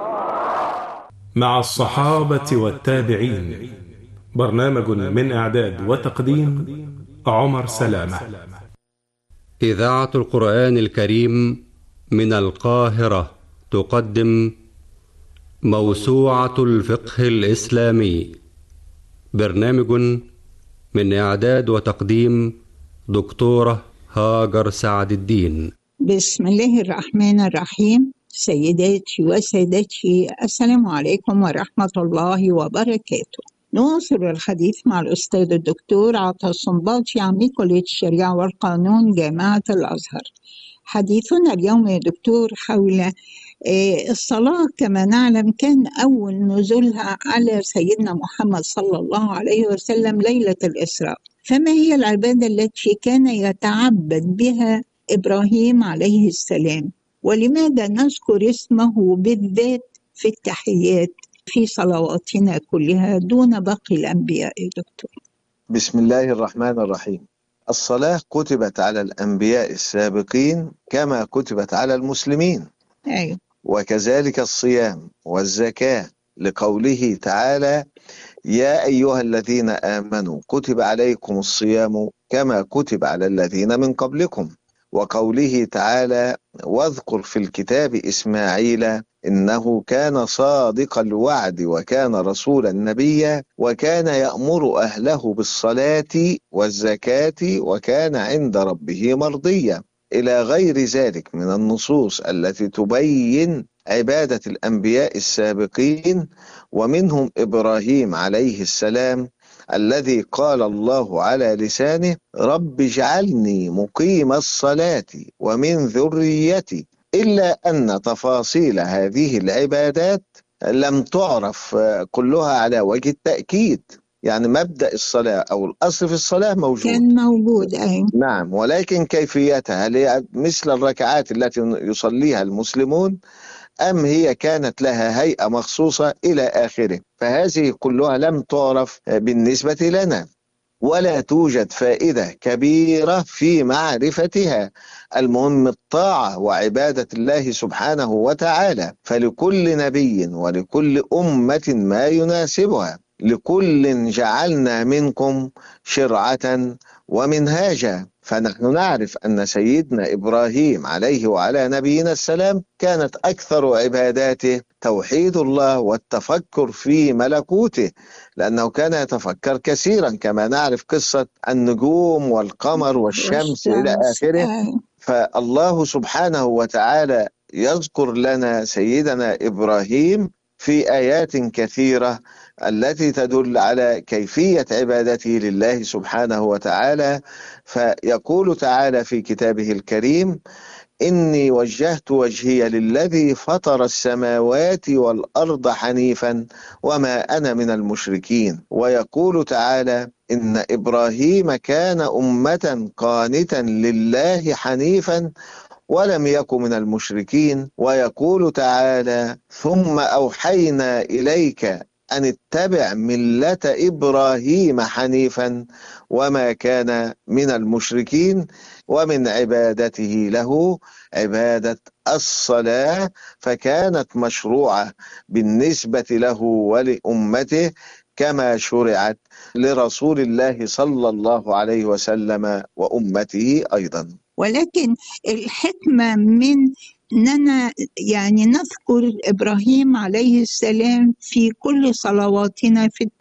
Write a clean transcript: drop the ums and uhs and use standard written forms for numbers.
مع الصحابة والتابعين، برنامج من إعداد وتقديم عمر سلامة. إذاعة القرآن الكريم من القاهرة تقدم موسوعة الفقه الإسلامي، برنامج من إعداد وتقديم دكتورة هاجر سعد الدين. بسم الله الرحمن الرحيم. سيداتي وسادتي، السلام عليكم ورحمة الله وبركاته. نواصل الحديث مع الأستاذ الدكتور عطا الصنباطي، عميد كلية الشريعة والقانون جامعة الأزهر. حديثنا اليوم يا دكتور حول الصلاة. كما نعلم كان أول نزولها على سيدنا محمد صلى الله عليه وسلم ليلة الإسراء، فما هي العبادة التي كان يتعبد بها إبراهيم عليه السلام، ولماذا نذكر اسمه بالذات في التحيات في صلواتنا كلها دون باقي الأنبياء يا دكتور؟ بسم الله الرحمن الرحيم. الصلاة كتبت على الأنبياء السابقين كما كتبت على المسلمين. أيوة. وكذلك الصيام والزكاة، لقوله تعالى: يا أيها الذين آمنوا كتب عليكم الصيام كما كتب على الذين من قبلكم. وقوله تعالى: واذكر في الكتاب إسماعيل إنه كان صادق الوعد وكان رسولا نبيا وكان يأمر أهله بالصلاة والزكاة وكان عند ربه مرضيا، إلى غير ذلك من النصوص التي تبين عبادة الأنبياء السابقين، ومنهم إبراهيم عليه السلام الذي قال الله على لسانه: رب اجعلني مقيم الصلاة ومن ذريتي، إلا أن تفاصيل هذه العبادات لم تعرف كلها على وجه التأكيد. يعني مبدأ الصلاة أو الأصل في الصلاة موجود، كان موجود. أيوة. نعم، ولكن كيفيتها هل هي مثل الركعات التي يصليها المسلمون أم هي كانت لها هيئة مخصوصة إلى آخره، فهذه كلها لم تعرف بالنسبة لنا، ولا توجد فائدة كبيرة في معرفتها. المهم الطاعة وعبادة الله سبحانه وتعالى، فلكل نبي ولكل أمة ما يناسبها، لكل جعلنا منكم شرعة ومنهاجا. فنحن نعرف أن سيدنا إبراهيم عليه وعلى نبينا السلام كانت أكثر عباداته توحيد الله والتفكر في ملكوته، لأنه كان يتفكر كثيرا، كما نعرف قصة النجوم والقمر والشمس إلى آخره. فالله سبحانه وتعالى يذكر لنا سيدنا إبراهيم في آيات كثيرة التي تدل على كيفية عبادته لله سبحانه وتعالى. فيقول تعالى في كتابه الكريم: إني وجهت وجهي للذي فطر السماوات والأرض حنيفا وما أنا من المشركين. ويقول تعالى: إن إبراهيم كان أمة قانتا لله حنيفا ولم يكن من المشركين. ويقول تعالى: ثم أوحينا إليك أن اتبع ملة إبراهيم حنيفا وما كان من المشركين. ومن عبادته له عبادة الصلاة، فكانت مشروعة بالنسبة له ولأمته كما شرعت لرسول الله صلى الله عليه وسلم وأمته أيضا. ولكن الحكمة من أننا نذكر إبراهيم عليه السلام في كل صلواتنا في